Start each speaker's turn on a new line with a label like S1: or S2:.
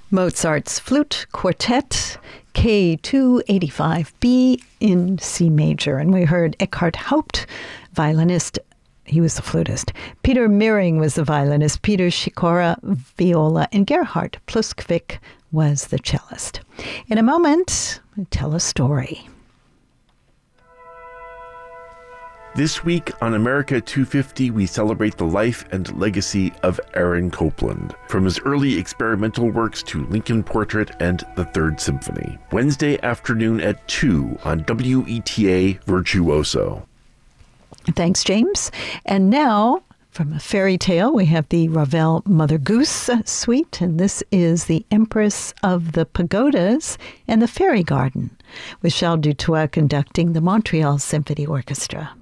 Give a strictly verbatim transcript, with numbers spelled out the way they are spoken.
S1: Mozart's Flute Quartet, K two eighty-five B in C major. And we heard Eckhart Haupt, violinist. He was the flutist. Peter Meering was the violinist. Peter Sikora, viola. And Gerhard Pluskvik was the cellist. In a moment, we'll tell a story.
S2: This week on America two fifty, we celebrate the life and legacy of Aaron Copland, from his early experimental works to Lincoln Portrait and the Third Symphony. Wednesday afternoon at two on W E T A Virtuoso.
S1: Thanks, James. And now, from a fairy tale, we have the Ravel Mother Goose suite, and this is The Empress of the Pagodas and the Fairy Garden, with Charles Dutoit conducting the Montreal Symphony Orchestra.